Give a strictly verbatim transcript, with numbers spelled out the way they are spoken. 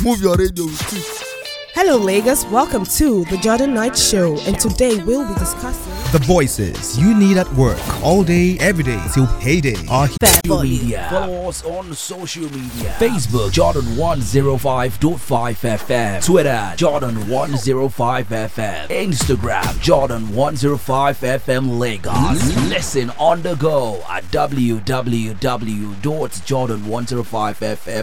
Move your radio with it. Hello, Lagos. Welcome to the Jordan Knight Show, and today we'll be discussing the voices you need at work all day, every day till payday are here. Media. Follow us on social media: Facebook Jordan one oh five point five F M, Twitter Jordan one oh five F M, Instagram Jordan one oh five F M Lagos. Listen on the go at w w w dot jordan one oh five f m